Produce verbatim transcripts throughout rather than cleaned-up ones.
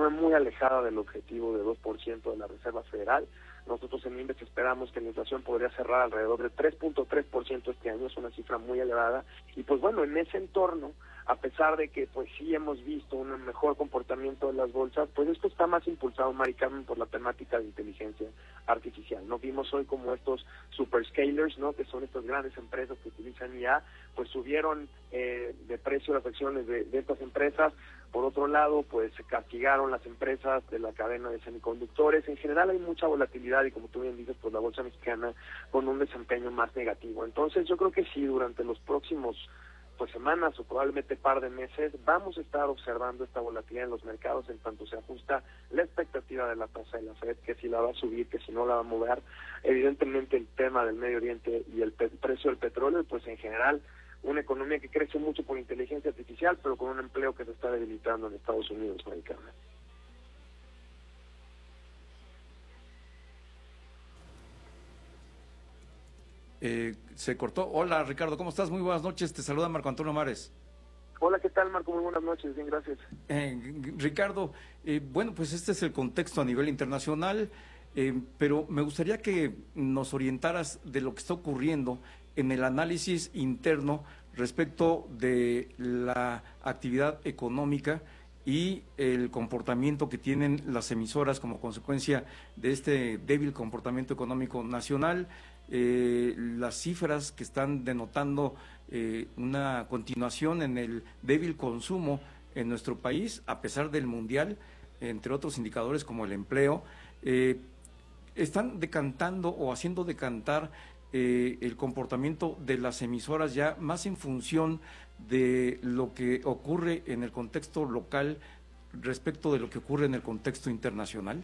continúe muy alejada del objetivo de dos por ciento de la Reserva Federal. Nosotros en INDEX esperamos que la inflación podría cerrar alrededor de tres punto tres por ciento este año, es una cifra muy elevada, y pues bueno, en ese entorno, a pesar de que pues sí hemos visto un mejor comportamiento de las bolsas, pues esto está más impulsado, Mari Carmen, por la temática de inteligencia artificial, ¿no? Vimos hoy como estos superscalers, ¿no?, que son estas grandes empresas que utilizan I A, pues subieron eh, de precio las acciones de, de estas empresas. Por otro lado, pues se castigaron las empresas de la cadena de semiconductores. En general hay mucha volatilidad y, como tú bien dices, pues la bolsa mexicana con un desempeño más negativo. Entonces yo creo que sí, durante los próximos pues semanas o probablemente par de meses vamos a estar observando esta volatilidad en los mercados en tanto se ajusta la expectativa de la tasa de la Fed, que si la va a subir, que si no la va a mover. Evidentemente el tema del Medio Oriente y el pe- precio del petróleo, pues en general una economía que crece mucho por inteligencia artificial, pero con un empleo que se está debilitando en Estados Unidos, Mari Carmen. Eh, se cortó. Hola, Ricardo, ¿cómo estás? Muy buenas noches, te saluda Marco Antonio Mares. Hola, ¿qué tal, Marco? Muy buenas noches, bien, gracias. Eh, Ricardo, eh, bueno, pues este es el contexto a nivel internacional, eh, pero me gustaría que nos orientaras de lo que está ocurriendo en el análisis interno respecto de la actividad económica y el comportamiento que tienen las emisoras como consecuencia de este débil comportamiento económico nacional, eh, las cifras que están denotando eh, una continuación en el débil consumo en nuestro país, a pesar del mundial, entre otros indicadores como el empleo, eh, están decantando o haciendo decantar eh, el comportamiento de las emisoras ya más en función de lo que ocurre en el contexto local respecto de lo que ocurre en el contexto internacional.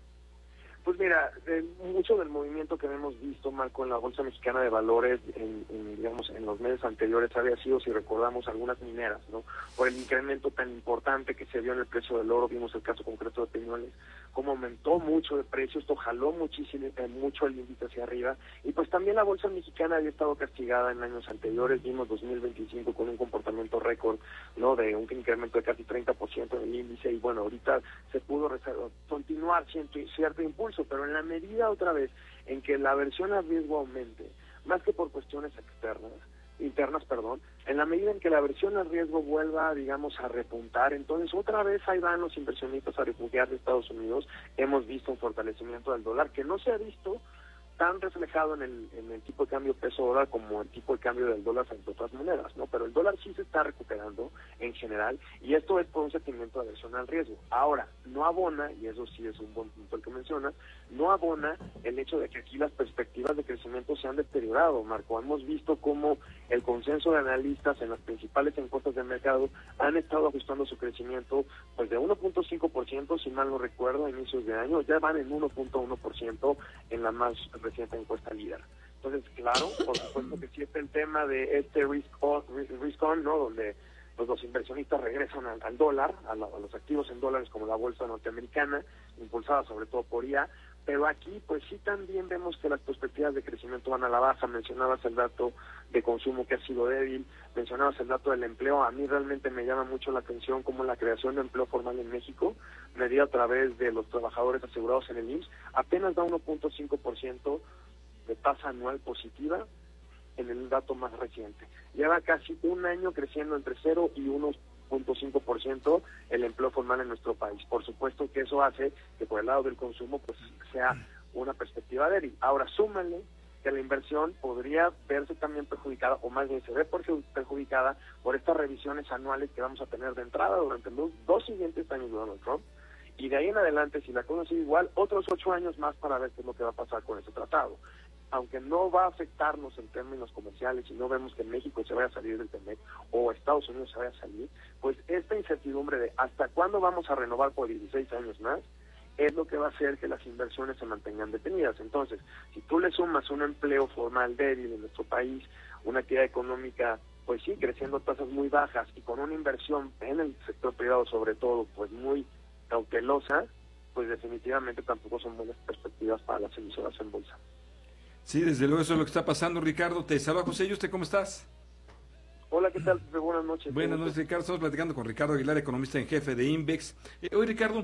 Pues mira, eh, mucho del movimiento que hemos visto, Marco, en la Bolsa Mexicana de Valores, en, en, digamos, en los meses anteriores había sido, si recordamos, algunas mineras, ¿no? Por el incremento tan importante que se vio en el precio del oro, vimos el caso concreto de Peñoles, cómo aumentó mucho de precio, esto jaló muchísimo, eh, mucho el índice hacia arriba, y pues también la Bolsa Mexicana había estado castigada en años anteriores, vimos dos mil veinticinco con un comportamiento récord, ¿no?, de un incremento de casi treinta por ciento en el índice, y bueno, ahorita se pudo continuar cierto, cierto impulso, pero en la medida otra vez en que la aversión al riesgo aumente, más que por cuestiones externas, internas, perdón, en la medida en que la aversión al riesgo vuelva, digamos, a repuntar, entonces otra vez ahí van los inversionistas a refugiar de Estados Unidos. Hemos visto un fortalecimiento del dólar que no se ha visto tan reflejado en el, en el tipo de cambio peso-dólar como el tipo de cambio del dólar frente a otras monedas, ¿no? Pero el dólar sí se está recuperando en general, y esto es por un sentimiento de aversión al riesgo. Ahora, no abona, y eso sí es un buen punto el que mencionas, no abona el hecho de que aquí las perspectivas de crecimiento se han deteriorado, Marco. Hemos visto cómo el consenso de analistas en las principales encuestas del mercado han estado ajustando su crecimiento pues de uno punto cinco por ciento, si mal no recuerdo, a inicios de año, ya van en uno punto uno por ciento en la más reciente encuesta líder. Entonces, claro, por supuesto que sí está el tema de este risk on, risk on, ¿no?, donde pues los inversionistas regresan al, al dólar, a, la, a los activos en dólares como la bolsa norteamericana, impulsada sobre todo por I A, pero aquí pues sí también vemos que las perspectivas de crecimiento van a la baja. Mencionabas el dato de consumo que ha sido débil, mencionabas el dato del empleo. A mí realmente me llama mucho la atención cómo la creación de empleo formal en México, medida a través de los trabajadores asegurados en el I M S S, apenas da uno punto cinco por ciento de tasa anual positiva en el dato más reciente. Lleva casi un año creciendo entre cero y uno punto cinco por ciento el empleo formal en nuestro país. Por supuesto que eso hace que por el lado del consumo pues sea una perspectiva débil. Ahora súmale que la inversión podría verse también perjudicada, o más bien se ve perjudicada por estas revisiones anuales que vamos a tener de entrada durante los dos siguientes años de Donald Trump, y de ahí en adelante, si la cosa sigue igual, otros ocho años más para ver qué es lo que va a pasar con ese tratado. Aunque no va a afectarnos en términos comerciales y no vemos que México se vaya a salir del TEMEC o Estados Unidos se vaya a salir, pues esta incertidumbre de hasta cuándo vamos a renovar por dieciséis años más es lo que va a hacer que las inversiones se mantengan detenidas. Entonces, si tú le sumas un empleo formal débil en nuestro país, una actividad económica, pues sí, creciendo a tasas muy bajas y con una inversión en el sector privado sobre todo, pues muy cautelosa, pues definitivamente tampoco son buenas perspectivas para las emisoras en bolsa. Sí, desde luego eso es lo que está pasando, Ricardo. Te saluda José Yuste, ¿cómo estás? Hola, ¿qué tal? Buenas noches. Buenas noches, Ricardo. Estamos platicando con Ricardo Aguilar, economista en jefe de INVEX. Eh, hoy, Ricardo,